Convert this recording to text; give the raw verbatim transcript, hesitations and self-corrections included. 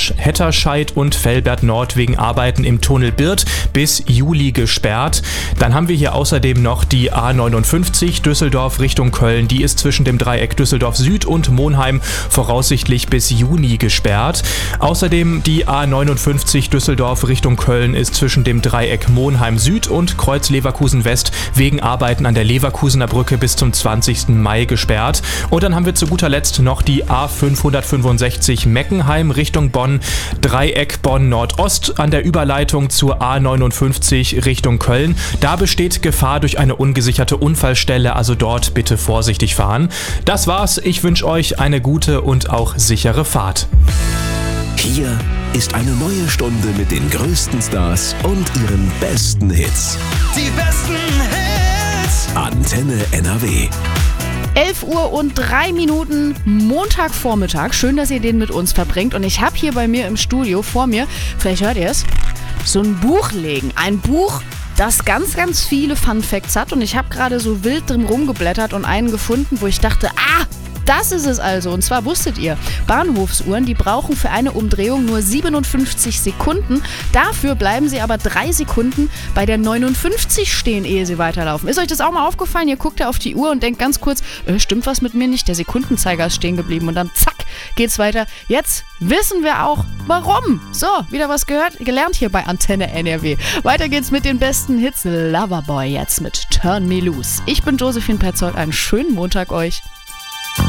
Hetterscheid und Velbert Nord wegen Arbeiten im Tunnel Birth bis Juli gesperrt. Dann haben wir hier außerdem noch die A neunundfünfzig Düsseldorf Richtung Köln. Die ist zwischen dem Dreieck Düsseldorf Süd und Monheim voraussichtlich bis Juni gesperrt. Außerdem die A neunundfünfzig Düsseldorf Richtung Köln ist zwischen dem Dreieck Monheim Süd und Kreuz Leverkusen West wegen Arbeiten an der Leverkusener Brücke bis zum zwanzigsten Mai gesperrt. Und dann haben wir zu guter Letzt noch die A fünfhundertfünfundsechzig Meckenheim Richtung Bonn, Dreieck Bonn Nordost an der Überleitung zur A neunundfünfzig Richtung Köln. Da besteht Gefahr durch eine ungesicherte Unfallstelle, also dort bitte vorsichtig fahren. Das war's, ich wünsche euch eine gute und auch sichere Fahrt. Hier ist eine neue Stunde mit den größten Stars und ihren besten Hits. Die besten Hits! Antenne N R W. elf Uhr und drei Minuten, Montagvormittag. Schön, dass ihr den mit uns verbringt. Und ich habe hier bei mir im Studio vor mir, vielleicht hört ihr es, so ein Buch liegen. Ein Buch, das ganz, ganz viele Fun Facts hat. Und ich habe gerade so wild drin rumgeblättert und einen gefunden, wo ich dachte, ah, das ist es also. Und zwar wusstet ihr, Bahnhofsuhren, die brauchen für eine Umdrehung nur siebenundfünfzig Sekunden. Dafür bleiben sie aber drei Sekunden bei der neunundfünfzig stehen, ehe sie weiterlaufen. Ist euch das auch mal aufgefallen? Ihr guckt ja auf die Uhr und denkt ganz kurz, äh, stimmt was mit mir nicht? Der Sekundenzeiger ist stehen geblieben. Und dann zack, geht's weiter. Jetzt wissen wir auch, warum. So, wieder was gehört, gelernt hier bei Antenne N R W. Weiter geht's mit den besten Hits. Loverboy jetzt mit Turn Me Loose. Ich bin Josephine Petzold. Einen schönen Montag euch.